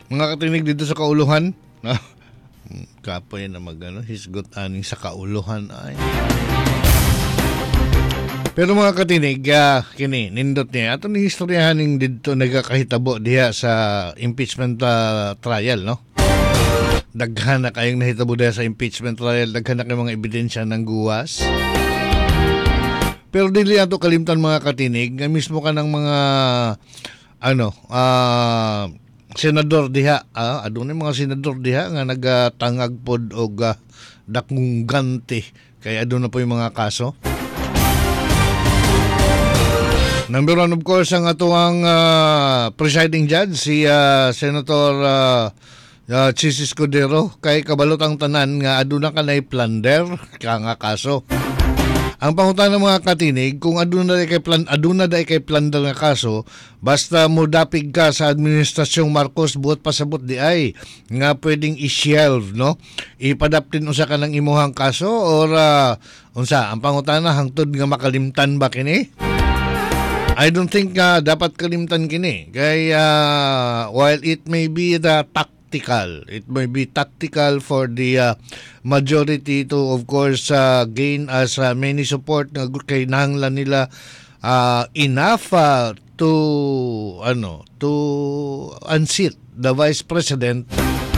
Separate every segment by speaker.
Speaker 1: Mga katinig dito sa kauluhan. Kapoy na hisgot aning sa kauluhan ay. Pero mga katinig, kini nindot niya ato ni historyahaning dito nagakahitabo diha sa impeachment trial, no? Daghan na kayong nahitabo diha sa impeachment trial, daghan na kayong mga ebidensya ng guwas. Pero dili ato kalimtan mga katinig, nga mismo ka ng mga senador diha, adunay mga senador diha nga nagatangag pod og dakong ganti kay aduna po yung mga kaso. Number one, of course, ang atuang presiding judge, si Senator Chis Escudero, kay kabalotang tanan nga aduna kanay plunder ka nga kaso. Ang pangutan ng mga katinig, kung aduna day kay plunder nga kaso, basta mo dapig ka sa administrasyong Marcos buot pasabot di ay nga pwedeng i-shelve, no? Ipadaptin usa ka ng imuhang kaso or unsa ang pangutan na hangtod nga makalimtan ba kini? I don't think dapat kalimtan kini. Kaya while it may be it may be tactical for the majority to, of course, gain as many support na kay nahanglan nila enough to unseat the Vice President.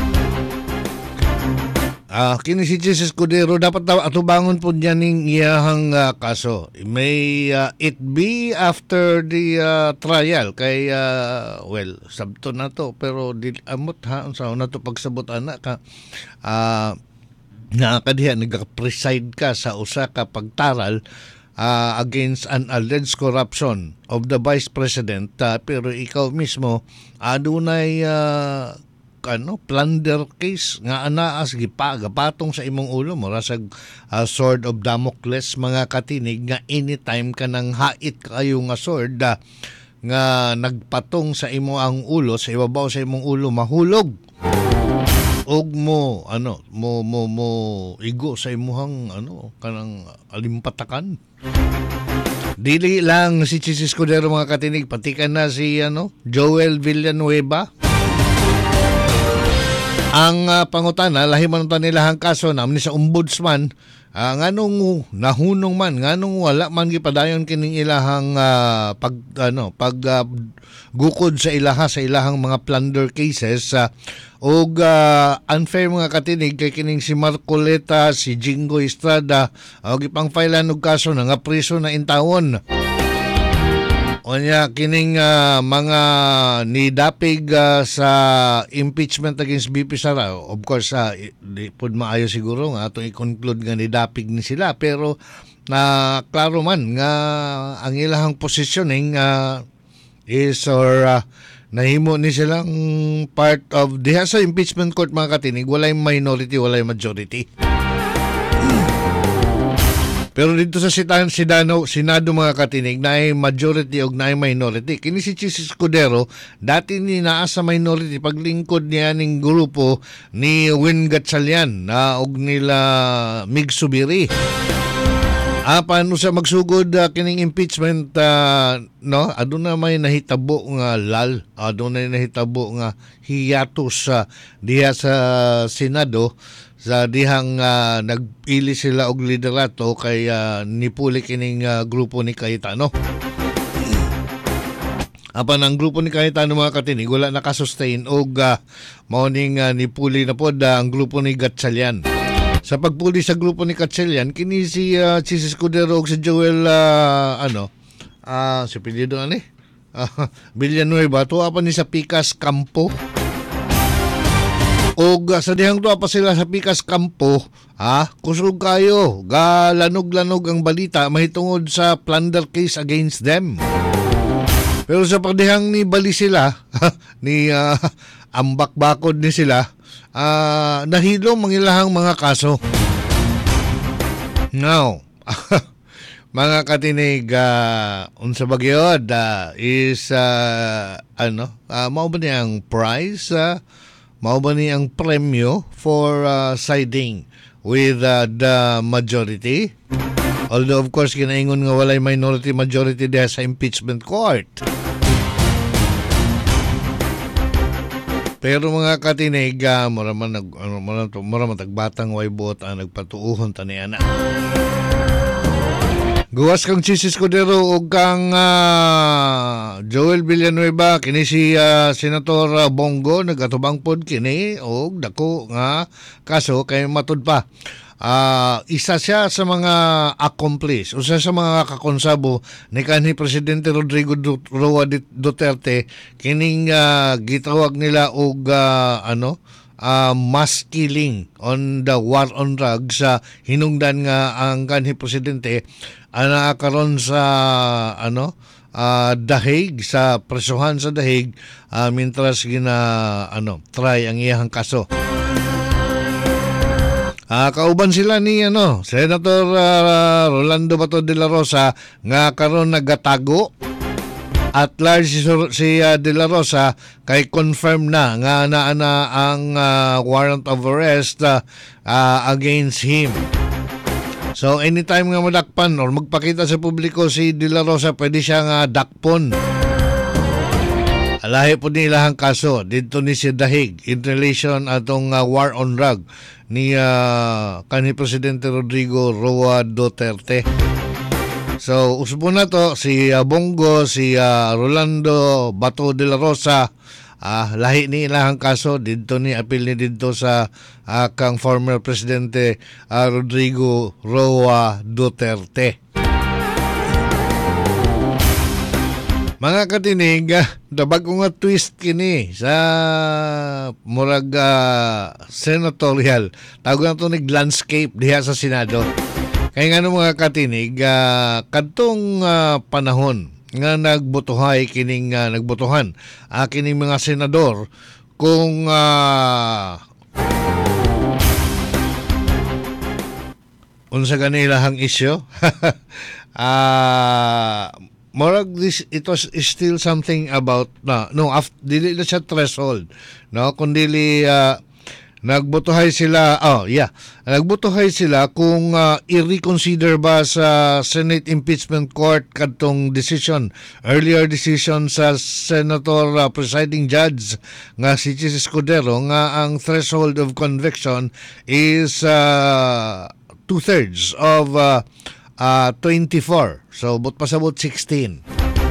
Speaker 1: Kini si Chis Escudero dapat atubangon po niya ning iyahang kaso. May it be after the trial kay sabto na to pero amot unsa na to pagsabot ana ka nakakadiha nag-preside ka sa usa ka pagtaral against an alleged corruption of the Vice President pero ikaw mismo adunay plunder case nga anaas gipatong sa imong ulo mo rasag sword of Damocles mga katinig nga anytime ka nang hait kayo nga sword nga nagpatong sa imo ang ulo sa ibabaw sa imong ulo mahulog og mo igo sa imuhang kanang alimpatakan. Dili lang si Chis Escudero mga katinig, patikan na si Joel Villanueva. Ang pangutana, lahi man nilahang kaso naman sa ombudsman, nganong nahunong man, nganong wala man gipadayon kining ilahang gukod sa ilahang mga plunder cases og unfair mga katinig kay kining si Marcoleta, si Jingo Estrada og ipang filean og kaso na nga priso na intawon. Onya kining mga nidapig sa impeachment against BP Sara, of course di pud maayo siguro nga atong i-conclude nga nidapig ni sila pero klaro man nga ang ilahang positioning is or nahimo ni silang part of diha sa impeachment court mga katinig, walay minority, walay majority. Pero dito sa Senado mga katinig, naay majority o naay minority. Kini si Chis Escudero, dati ni naa sa minority paglingkod niya ning grupo ni Win Gatchalian og nila Mig Subiri. Paano sa magsugod kining impeachment aduna may nahitabo nga aduna nahitabo nga hiatus diha sa Senado sa dihang nagpili sila og liderato kay nipuli kining grupo ni Cayetano. Apan ang grupo ni Cayetano mga katinig wala nakasustain og mauning nipuli na pod ang grupo ni Gatchalian. Sa pagpuli sa grupo ni Gatchalian kini si Chis Escudero og si Joel si pilido Villanueva tuwa pa ni sa Picas Campo. Og sa dihang tuwa pa sila sa Picas Campo, kusog kayo, lanog-lanog ang balita mahitungod sa plunder case against them. Pero sa pagdihang ni bali sila, ni ambak-bakod ni sila, nahilo mangilahang mga kaso. Now, mga katinig, unsa bagyod is mao ba niyang prize mao ba niyang premyo for siding with the majority? Although of course kinaingon nga walay minority majority diha sa impeachment court. Pero mga katinig, mura man tagbatang way buot ang nagpatuuhon tani ana. Guwas kang Chis Escudero ug kang Joel Villanueva kini si Senator Bongo nagatubang pod kini og dako nga kaso kay matud pa. Isa siya sa mga accomplice, usa sa mga kakonsabo ni kanhi Presidente Rodrigo Roa Duterte kining gitawag nila og mass killing on the war on drugs sa hinungdan nga ang kanhi presidente ana karon sa Dahig sa presuhan sa Dahig mintras try ang iyang kaso. Kauban sila ni Senator Rolando Bato de la Rosa nga karon nagatago at large si de la Rosa kay confirm na nga naana ang warrant of arrest against him. So anytime nga madakpan or magpakita sa publiko si de la Rosa, pwede siya nga dakpon. Alahi po nila ang kaso dito ni si Dahig in relation atong war on drug ni kanhi Presidente Rodrigo Roa Duterte. So usbo na to si Bongo, si Rolando Bato de la Rosa, lahi ni ilang kaso dito ni apil ni dito sa kang former Presidente Rodrigo Roa Duterte. Mga katinig, dabag ko nga twist kini sa murag senatorial. Tawag na ito landscape diha sa Senado. Kaya nga mga katinig, kadtong panahon nga nagbotohan kining mga senador kung unsa ganilahang isyu. Morag it was still something about dili na siya threshold kundi nagbotohay sila nagbotohay sila kung i-reconsider ba sa Senate Impeachment Court kadtong earlier decision sa Senator presiding judge nga si Chis Escudero nga ang threshold of conviction is 2/3 of 24. So, pasabot 16.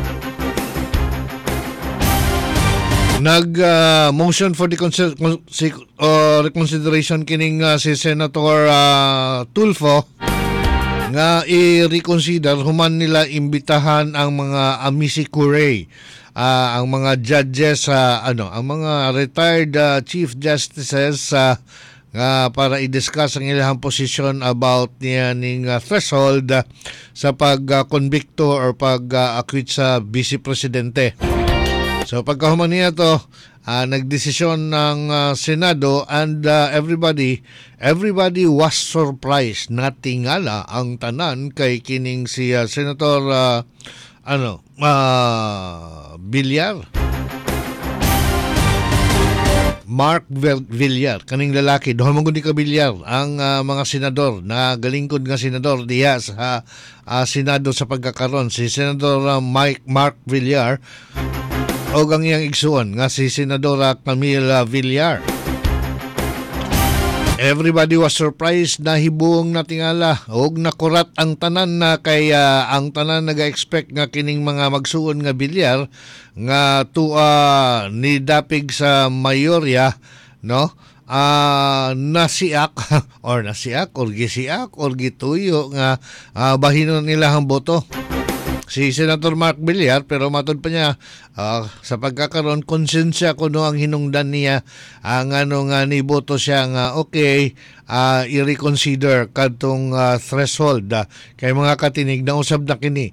Speaker 1: Motion for the reconsideration kining si Senator Tulfo nga i-reconsider human nila imbitahan ang mga amici curiae, ang mga judges ang mga retired chief justices para i-discuss ang ilang posisyon about ning threshold sa pag-convicto or pag-acquit sa vice presidente. So pagkahuman niya to, nagdesisyon ng Senado and everybody was surprised. Natingala ang tanan kay kining si Senator Villar. Mark Villar, kaning lalaki, doon mong ka Villar, ang mga senador, na galingkod nga senador diha sa Senado sa pagkakaroon. Si Senador Mark Villar o ang iyang igsuon nga si Senadora Camila Villar. Everybody was surprised na hibuong natingala og nakurat ang tanan na kaya ang tanan naga-expect nga kining mga magsuon nga Villar nga ni dapig sa mayorya nasiak or gisiak or gituyo nga bahinon nila ang boto si Senator Mark Villar, pero matod pa niya sa pagkakaroon konsensya kuno ang hinungdan niya ang nga ni boto siya nga i-reconsider kadtong threshold kay mga katinig na usab na kini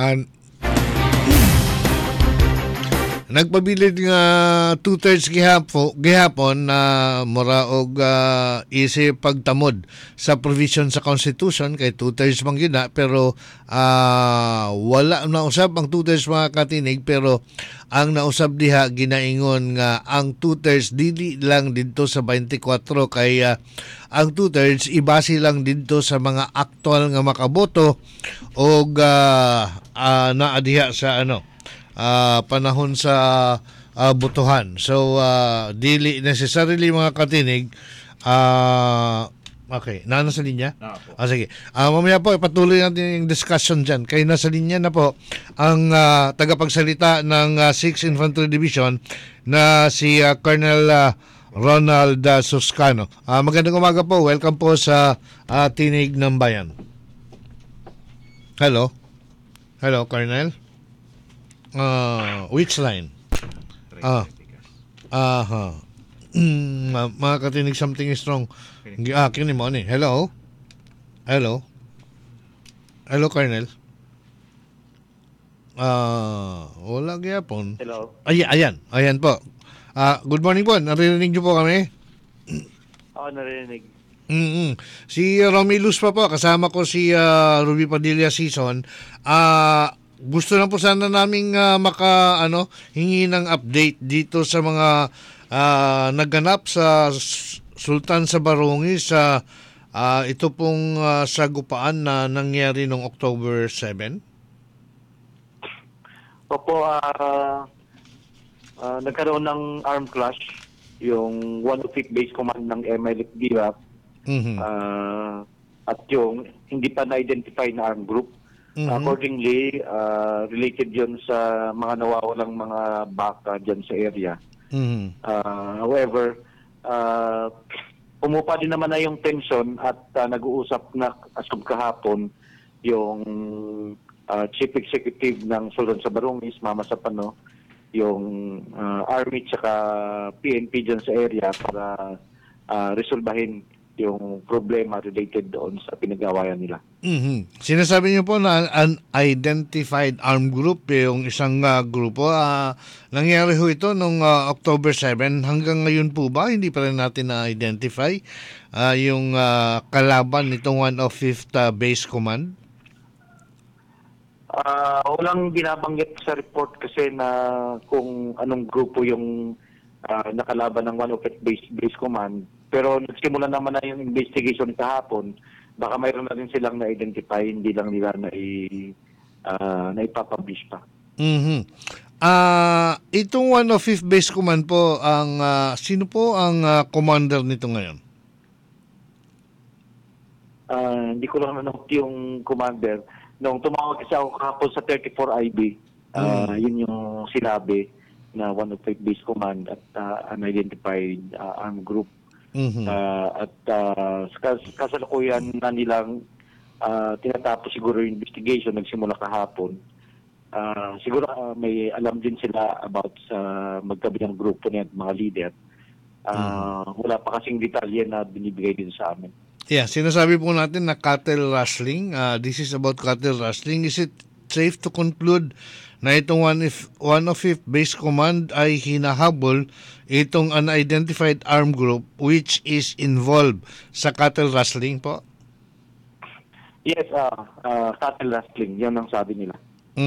Speaker 1: nagpabilid nga 2/3 gihapon na mura og isip pagtamod sa provision sa Constitution kay 2/3 man gina, pero wala na usab ang 2/3 mga katinig, pero ang nausab diha ginaingon nga ang 2/3 dili lang didto sa 24 kay ang 2/3 ibase lang didto sa mga aktual nga makaboto og naa diha sa panahon sa botohan. So dili necessarily mga katinig okay, nasa linya? Sige. Mamaya po, ipatuloy natin yung discussion dyan. Kayo nasa linya na po ang tagapagsalita ng 6th Infantry Division na si Colonel Ronald Suscano. Magandang umaga po. Welcome po sa Tinig ng Bayan. Hello? Hello, Colonel? Which line? Mga katinig, something is wrong. Kini mo ni. Hello? Hello? Hello, Colonel? Wala gyapon.
Speaker 2: Hello.
Speaker 1: Ayan po. Good morning po. Naririnig niyo po kami?
Speaker 2: Oo, narinig.
Speaker 1: Si Romilus pa po. Kasama ko si Ruby Padilla Season. Gusto lang po sana naming hingi ng update dito sa mga nagganap sa Sultan sa Barangay sa ito pong sagupaan na nangyari noong October 7.
Speaker 2: Opo, nagkaroon ng armed clash yung 105th Base Command ng MLF DIRAP at yung hindi pa na-identify na armed group. Accordingly, related yun sa mga nawawalang mga baka dyan sa area. However, pumupa din naman na yung tension at nag-uusap na as of kahapon yung Chief Executive ng Sultan sa Barangay, Mama Sapano, yung Army tsaka PNP dyan sa area para resolbahin yung problema related doon sa pinag-awayan nila.
Speaker 1: Sinasabi niyo po na unidentified armed group yung isang grupo. Nangyari ho ito noong October 7. Hanggang ngayon po ba hindi pa rin natin na-identify yung kalaban nitong 105th Base Command?
Speaker 2: Walang binabanggit sa report kasi na kung anong grupo yung nakalaban ng 105th Base Command. Pero nagsimula naman na yung investigation kahapon. Baka mayroon na rin silang na-identify, hindi lang nila na-ipapublish pa.
Speaker 1: Itong 105th Base Command po, sino po ang commander nito ngayon?
Speaker 2: Hindi ko lang nanood yung commander. Nung tumawag kasi ako kahapon sa 34IB, yun yung sinabi na 105th Base Command at unidentified armed group. At kasalukuyan na nilang tinatapos siguro yung investigation, nagsimula kahapon. Siguro may alam din sila about sa magkabilang grupo niya at mga leader. Wala pa kasing detalye na binibigay din sa amin.
Speaker 1: Yeah, sinasabi po natin na cattle rustling. This is about cattle rustling. Is it safe to conclude na itong 105th Base Command ay hinahabol itong unidentified armed group which is involved sa cattle rustling po?
Speaker 2: Yes, cattle rustling. Yan ang sabi nila.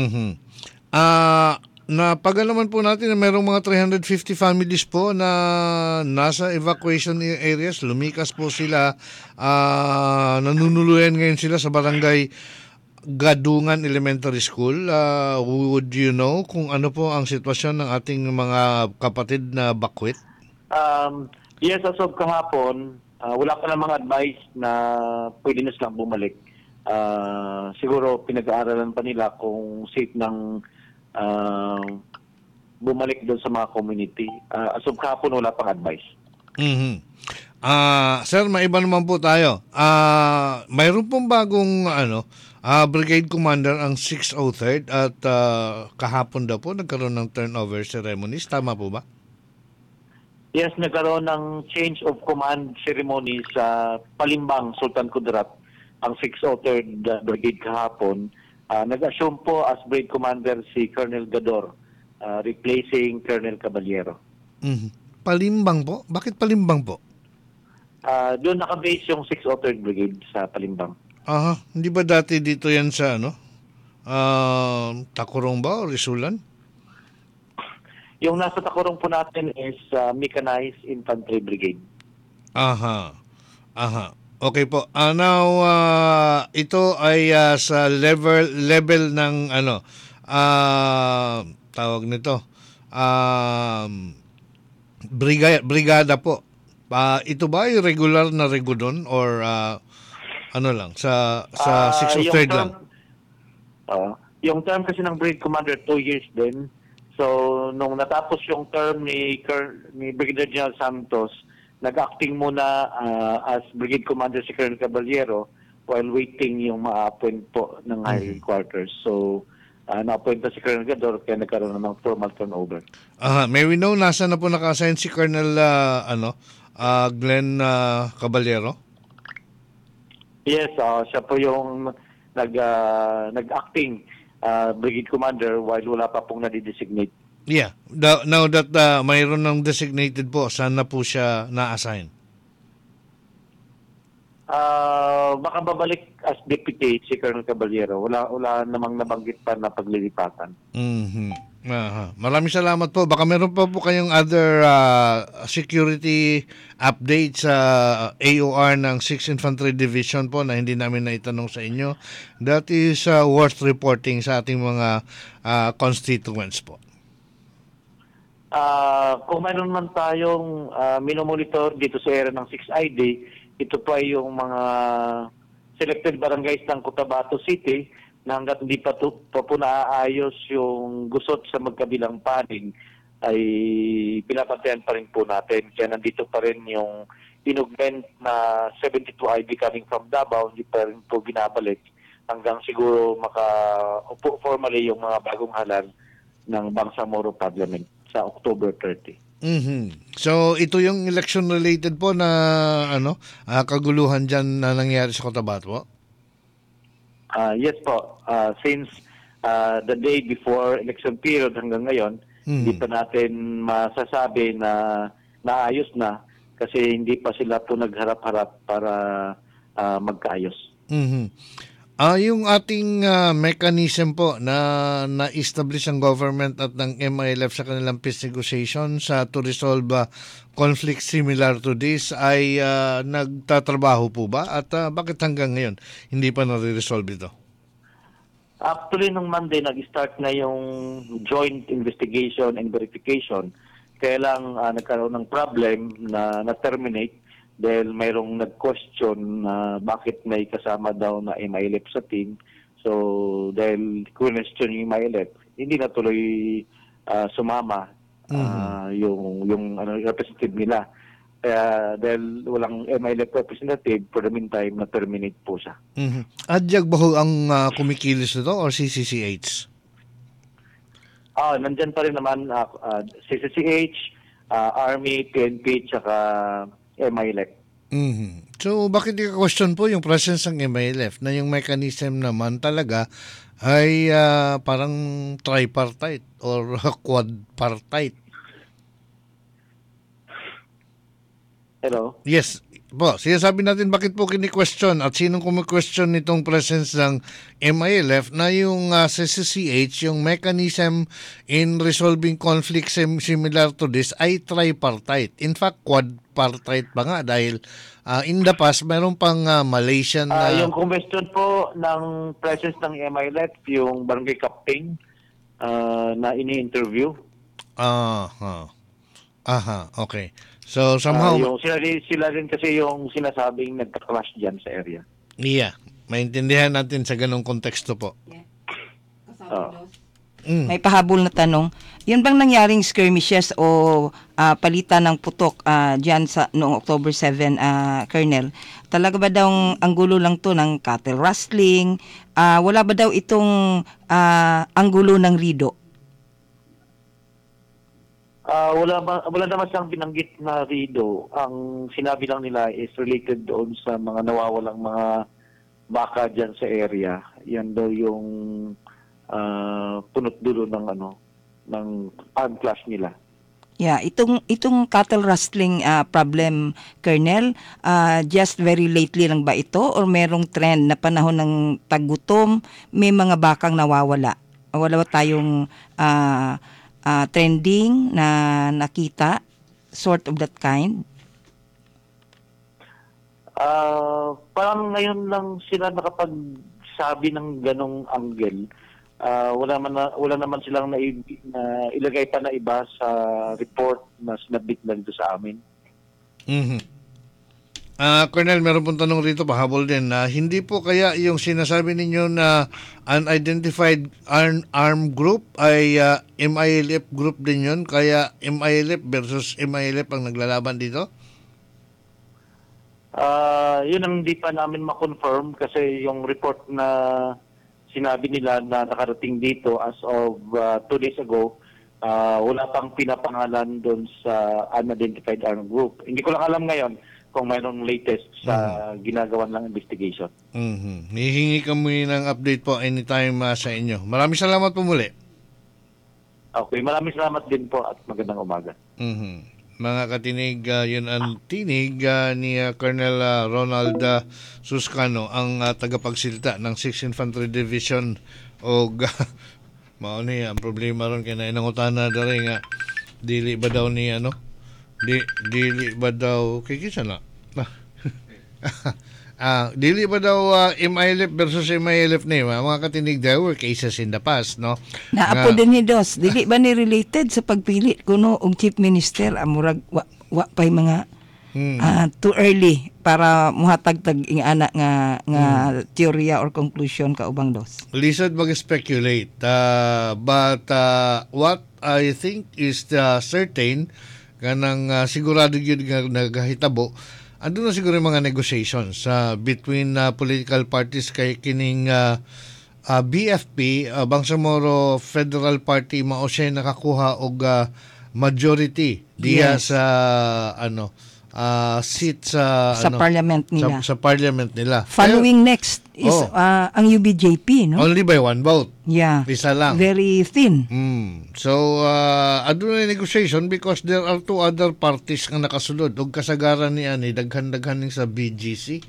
Speaker 1: Napagalaman po natin na mayroong mga 350 families po na nasa evacuation areas. Lumikas po sila. Nanunuluyan ngayon sila sa barangay Gadungan Elementary School. Would you know kung ano po ang sitwasyon ng ating mga kapatid na bakwit?
Speaker 2: Yes, as of kahapon, wala pa namang advice na pwede na silang bumalik. Siguro pinag-aaralan pa nila kung safe ng bumalik doon sa mga community. As of kahapon, wala pang advice.
Speaker 1: Sir, maiba naman po tayo. Mayroon pong bagong brigade commander ang 603rd at kahapon daw po nagkaroon ng turnover ceremonies. Tama po ba?
Speaker 2: Yes, nagkaroon ng change of command ceremony sa Palimbang, Sultan Kudarat, ang 603rd Brigade kahapon. Nag-assume po as brigade commander si Colonel Gador, replacing Colonel Caballero.
Speaker 1: Palimbang po? Bakit Palimbang po?
Speaker 2: Doon nakabase yung 603rd Brigade sa Palimbang.
Speaker 1: Hindi ba dati dito yan sa Takurong ba o Risulan?
Speaker 2: Yung nasa Takurong po natin is Mechanized Infantry Brigade.
Speaker 1: Okay po. Now, ito ay sa level ng tawag nito, brigada po. Ito ba ay regular na regulon or ano lang sa 603rd
Speaker 2: Yung
Speaker 1: lang?
Speaker 2: term, yung term kasi ng Brigade Commander 2 years din. So nung natapos yung term ni Brigadier General Santos, nag-acting muna as Brigade Commander si Colonel Caballero while waiting yung ma-appoint po ng high quarters. So na-appoint na si Colonel Gador kaya nagkaroon na ng formal turnover.
Speaker 1: May we know nasa na po naka-assign si Colonel Glenn Caballero?
Speaker 2: Yes, siya po yung nag-acting Brigade Commander while wala pa pong nadi-designate.
Speaker 1: Yeah. Now that mayroon ng designated po, saan na po siya na-assign?
Speaker 2: Baka babalik as deputy si Colonel Caballero. Wala namang nabanggit pa na paglilipatan.
Speaker 1: Maraming salamat po. Baka meron pa po kayong other security updates sa AOR ng 6th Infantry Division po na hindi namin naitanong sa inyo. That is worth reporting sa ating mga constituents po.
Speaker 2: Kung meron man tayong minomonitor dito sa area ng 6ID, ito pa yung mga selected barangays ng Cotabato City na hanggat hindi pa po naaayos yung gusot sa magkabilang panig ay pinapantayan pa rin po natin. Kaya nandito pa rin yung inugment na 72 IB coming from Davao, hindi pa rin po binabalik hanggang siguro maka-upo formally yung mga bagong halal ng Bangsamoro Parliament sa October 30.
Speaker 1: So ito yung election related po na kaguluhan diyan na nangyari sa Cotabato po?
Speaker 2: Yes po. Since the day before election period hanggang ngayon, hindi pa natin masasabi na naayos na kasi hindi pa sila po nagharap-harap para magkaayos.
Speaker 1: Yung ating mechanism po na establish ng government at ng MILF sa kanilang peace negotiation to resolve conflict similar to this ay nagtatrabaho po ba? At bakit hanggang ngayon hindi pa nare-resolve ito?
Speaker 2: Actually, nung Monday, nag-start na yung joint investigation and verification. Kaya lang nagkaroon ng problem na na-terminate dahil mayroong nag-question na bakit may kasama daw na MILF sa team. So, dahil question yung MILF, hindi na tuloy sumama yung representative nila. Kaya dahil walang MILF representative, for the meantime, na-terminate po siya.
Speaker 1: Adyag ba ho ang kumikilos nito or CCCH?
Speaker 2: Nandyan pa rin naman CCCH, Army, PNP, tsaka MILF.
Speaker 1: So, bakit i-question po yung presence ng MILF na yung mechanism naman talaga ay parang tripartite or quadpartite?
Speaker 2: Hello?
Speaker 1: Yes. Po, sinasabi natin bakit po kini-question at sinong kumi-question nitong presence ng MILF na yung CCCH, yung mechanism in resolving conflicts similar to this ay tripartite. In fact, quadpartite pa nga dahil in the past, meron pang Malaysian na...
Speaker 2: Yung question po ng presence ng MILF, yung barangay captain na ini-interview.
Speaker 1: Okay. So somehow
Speaker 2: yung sila rin kasi yung sinasabing nagka-clash diyan sa area.
Speaker 1: Yeah, maintindihan natin sa ganung konteksto po.
Speaker 3: Yeah. May pahabol na tanong. Yun bang nangyaring skirmishes o palitan ng putok diyan sa noong October 7, Colonel? Talaga ba daw ang gulo lang to ng cattle rustling? Wala ba daw itong ang gulo ng rido?
Speaker 2: Wala naman siyang binanggit na rido. Ang sinabi lang nila is related doon sa mga nawawalang mga baka diyan sa area. Yan daw yung punot dulo ng armed clash nila.
Speaker 3: Yeah, itong cattle rustling problem, Colonel, just very lately lang ba ito or merong trend na panahon ng taggutom, may mga bakang nawawala? Wala ba tayong trending na nakita, sort of that kind?
Speaker 2: Parang ngayon lang sila nakapagsabi ng ganong angle. wala naman silang na ilagay pa na iba sa report na sinabit lang dito sa amin.
Speaker 1: Mhm. Colonel, meron pong tanong rito, pahabol din. Hindi po kaya yung sinasabi ninyo na unidentified armed group ay MILF group din yun? Kaya MILF versus MILF ang naglalaban dito?
Speaker 2: Yun ang hindi pa namin ma-confirm kasi yung report na sinabi nila na nakarating dito as of 2 days ago, wala pang pinapangalan doon sa unidentified armed group. Hindi ko lang alam ngayon kung mayroong latest sa ginagawan ng investigation.
Speaker 1: Hihingi kami ng update po anytime sa inyo. Maraming salamat po muli.
Speaker 2: Okay, maraming salamat din po at magandang umaga.
Speaker 1: Mga katinig, yun ang tinig ni Colonel Ronald Suscano, ang tagapagsilta ng 6th Infantry Division o mao ni ang problema ron kay nainangutana dere nga dili ba daw ni dili ba daw kikisa na dili ba daw MILF versus MILF ni mga katinig, there were cases in the past, no?
Speaker 3: Naapo din ni Dos, dili ba ni related sa pagpili kuno og chief minister amurag wa pay mga too early para muhatag-tag ing ana nga teorya or conclusion kaubang Dos.
Speaker 1: Lisod mag-speculate, but what I think is certain kanang sigurado gyud nga nagahitabo, andun na siguro yung mga negotiations between political parties kay kining BFP, Bangsamoro Federal Party, mao siya nakakuha og majority diha sa seat sa
Speaker 3: parliament nila.
Speaker 1: Sa parliament nila.
Speaker 3: Following next is ang UBJP, no?
Speaker 1: Only by one vote.
Speaker 3: Yeah.
Speaker 1: Isa lang.
Speaker 3: Very thin.
Speaker 1: So, aduna na negotiation because there are two other parties nga nakasulod og kasagaran ni ani daghan-daghan ning sa BGC.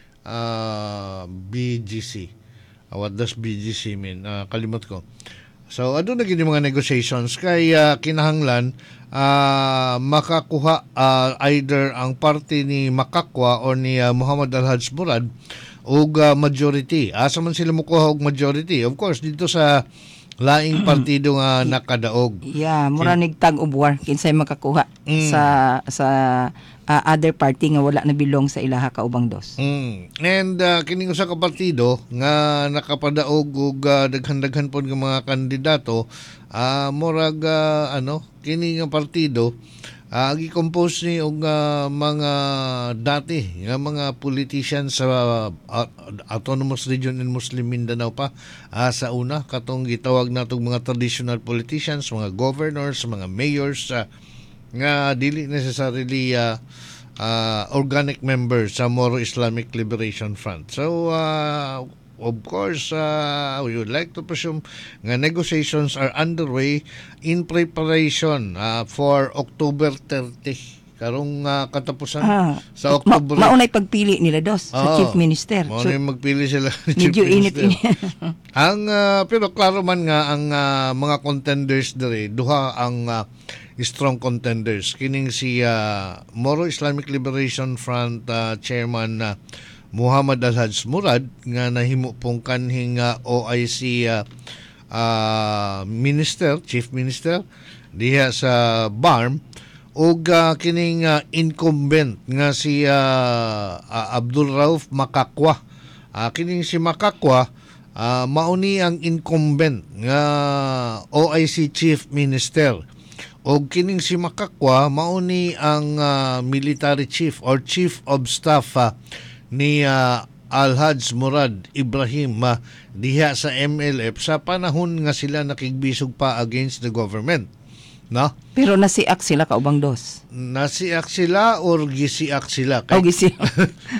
Speaker 1: What does BGC mean? Kalimot ko. So, aduna gid mga negotiations kay kinahanglan makakuha either ang party ni Makakwa or ni Muhammad Al-Haj Murad og majority. Asa man sila mokuha og majority? Of course, dito sa laing partido nga nakadaog.
Speaker 3: Yeah, mura nigtag og war kinsay makakuha sa other party nga wala na bilong sa ilaha kaubang Dos.
Speaker 1: And kining usa ka partido nga nakapadaog og daghan-daghan pod nga mga kandidato, murag kini nga partido gi-compose ni og mga dati nga mga politicians sa Autonomous Region in Muslim Mindanao pa sa una katong gitawag natong mga traditional politicians, mga governors, mga mayors nga dili necessarily organic members sa Moro Islamic Liberation Front. So of course, we would like to presume nga negotiations are underway in preparation for October 30. Karong katapusan sa October.
Speaker 3: Maunay pagpili nila Dos sa chief minister.
Speaker 1: Maunay magpili sila ni chief
Speaker 3: medyo
Speaker 1: minister.
Speaker 3: Ang
Speaker 1: pero klaro man nga ang mga contenders dire, duha ang strong contenders. Kining si Moro Islamic Liberation Front Chairman Muhammad Al-Haj Murad nga nahimo pong kanhing OIC minister, chief minister diha sa BARM, ug kining incumbent nga si Abdul Rauf Makakwa. Kining si Makakwa mauni ang incumbent nga OIC chief minister. Og kining si Makakwa mauni ang military chief or chief of staff ni Al-Haj Murad Ibrahim diha sa MLF sa panahon nga sila nakigbisog pa against the government. No?
Speaker 3: Pero nasiak sila kaubang Dos.
Speaker 1: Nasiak sila or gisiak sila?
Speaker 3: Gisiak.